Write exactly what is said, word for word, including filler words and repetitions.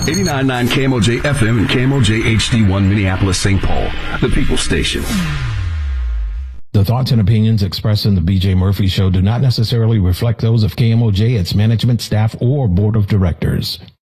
eighty-nine point nine K M O J F M and K M O J H D one Minneapolis, Saint Paul, the People's Station. The thoughts and opinions expressed in the B J Murphy Show do not necessarily reflect those of K M O J, its management, staff, or board of directors.